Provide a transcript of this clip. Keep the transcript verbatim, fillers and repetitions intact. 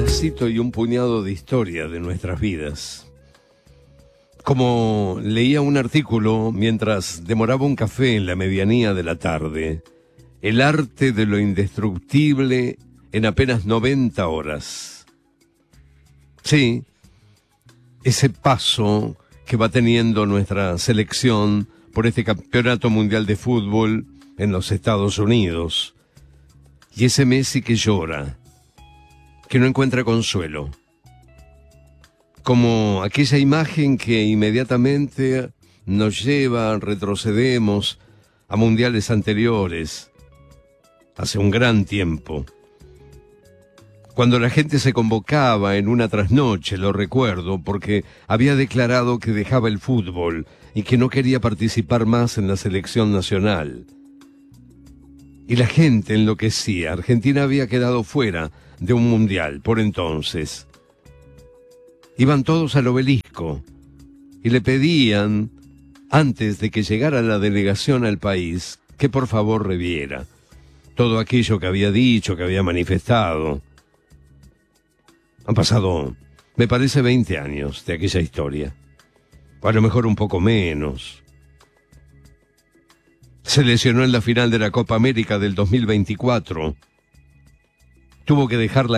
pedacito y un puñado de historia de nuestras vidas. Como leía un artículo mientras demoraba un café en la medianía de la tarde, el arte de lo indestructible en apenas noventa horas. Sí, ese paso que va teniendo nuestra selección por este campeonato mundial de fútbol en los Estados Unidos. Y ese Messi que llora, que no encuentra consuelo. Como aquella imagen que inmediatamente nos lleva, retrocedemos a mundiales anteriores, hace un gran tiempo. Cuando la gente se convocaba en una trasnoche, lo recuerdo, porque había declarado que dejaba el fútbol y que no quería participar más en la selección nacional. Y la gente enloquecía. Argentina había quedado fuera de un mundial por entonces. Iban todos al obelisco y le pedían, antes de que llegara la delegación al país, que por favor reviera todo aquello que había dicho, que había manifestado. Han pasado, me parece, veinte años de aquella historia. O a lo mejor un poco menos. Se lesionó en la final de la Copa América del dos mil veinticuatro. Tuvo que dejar la